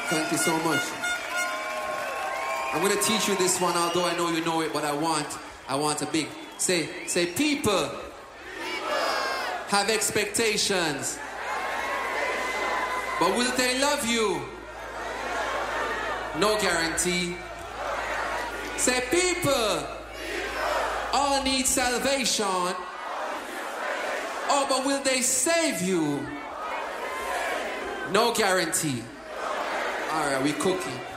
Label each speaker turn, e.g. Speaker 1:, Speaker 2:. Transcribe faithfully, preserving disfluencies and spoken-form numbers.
Speaker 1: Thank you so much. I'm going to teach you this one, although I know you know it, but I want, I want a big, say, say, people, people. Have expectations. But will they love you? No guarantee. Say, people, people. All need salvation. Oh, but will they save you? No guarantee. All right, we cooking.